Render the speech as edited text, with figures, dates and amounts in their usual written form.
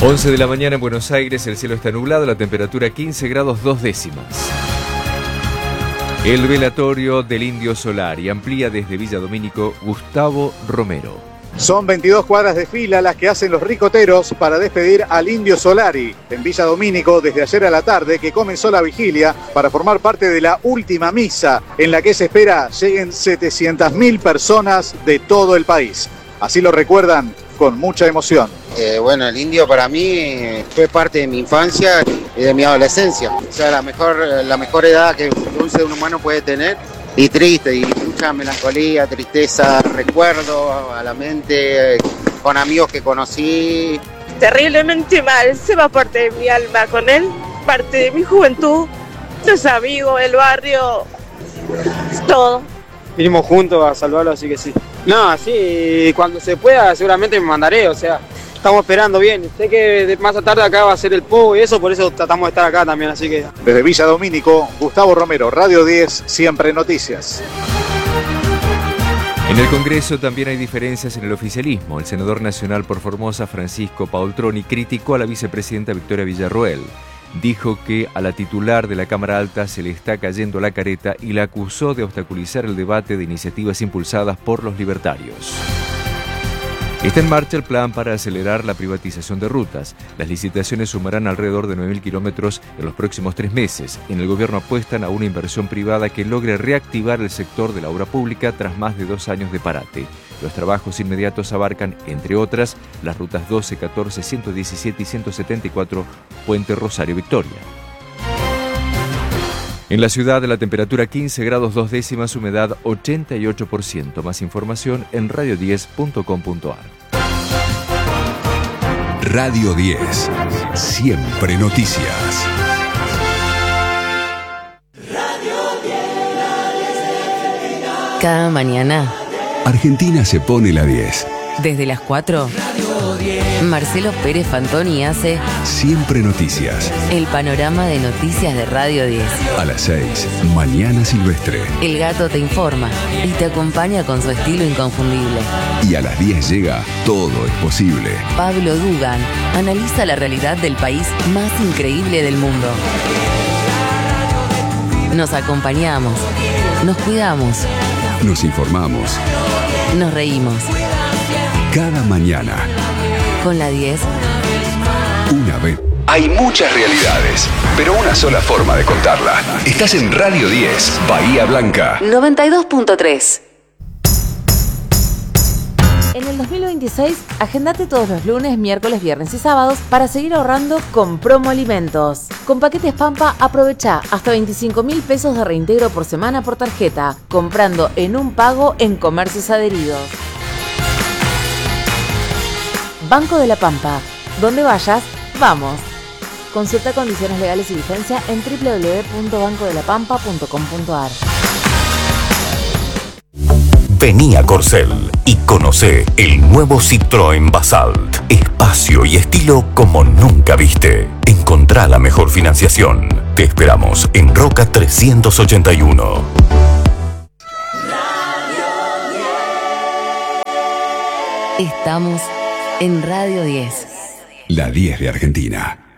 11 de la mañana en Buenos Aires, el cielo está nublado, la temperatura 15 grados 2 décimas. El velatorio del Indio Solari amplía desde Villa Domínico Gustavo Romero. Son 22 cuadras de fila las que hacen los ricoteros para despedir al Indio Solari en Villa Domínico desde ayer a la tarde, que comenzó la vigilia para formar parte de la última misa en la que se espera lleguen 700.000 personas de todo el país. Así lo recuerdan con mucha emoción. Bueno, el Indio para mí fue parte de mi infancia y de mi adolescencia. O sea, la mejor edad que un ser humano puede tener. Y triste, y mucha melancolía, tristeza, recuerdo a la mente, con amigos que conocí. Terriblemente mal, se va parte de mi alma con él, parte de mi juventud, los amigos, el barrio, todo. Vinimos juntos a salvarlo, así que sí. No, sí, cuando se pueda seguramente me mandaré, o sea, estamos esperando bien. Sé que más tarde acá va a ser el pogo y eso, por eso tratamos de estar acá también, así que... Desde Villa Domínico, Gustavo Romero, Radio 10, siempre noticias. En el Congreso también hay diferencias en el oficialismo. El senador nacional por Formosa, Francisco Paultroni, criticó a la vicepresidenta Victoria Villarroel. Dijo que a la titular de la Cámara Alta se le está cayendo la careta y la acusó de obstaculizar el debate de iniciativas impulsadas por los libertarios. Está en marcha el plan para acelerar la privatización de rutas. Las licitaciones sumarán alrededor de 9.000 kilómetros en los próximos 3 meses. En el gobierno apuestan a una inversión privada que logre reactivar el sector de la obra pública tras más de 2 años de parate. Los trabajos inmediatos abarcan, entre otras, las rutas 12, 14, 117 y 174, Puente Rosario Victoria. En la ciudad, la temperatura 15 grados 2 décimas, humedad 88%. Más información en radio10.com.ar. Radio 10. Siempre noticias. Cada mañana, Argentina se pone la 10. desde las 4, Marcelo Pérez Fantoni hace Siempre noticias. el panorama de noticias de Radio 10. A las 6, Mañana Silvestre. El gato te informa y te acompaña con su estilo inconfundible. Y a las 10 llega Todo es posible. Pablo Dugan analiza la realidad del país más increíble del mundo. Nos acompañamos, nos cuidamos, Nos informamos nos reímos. cada mañana. Con la 10, Una vez. Hay muchas realidades, pero una sola forma de contarla. Estás en Radio 10, Bahía Blanca. 92.3. En el 2026, agendate todos los lunes, miércoles, viernes y sábados para seguir ahorrando con Promo Alimentos. Con paquetes Pampa, aprovecha hasta 25.000 pesos de reintegro por semana por tarjeta, comprando en un pago en comercios adheridos. Banco de la Pampa. Donde vayas, vamos. Consulta condiciones legales y vigencia en www.bancodelapampa.com.ar. Vení a Corcel y conoce el nuevo Citroën Basalt. Espacio y estilo como nunca viste. Encontrá la mejor financiación. Te esperamos en Roca 381. Estamos en Radio 10. La 10 de Argentina.